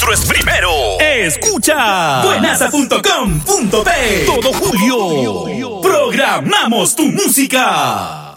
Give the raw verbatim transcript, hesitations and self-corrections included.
otro es primero. Escucha buenaza punto com punto pe. Todo julio programamos tu música.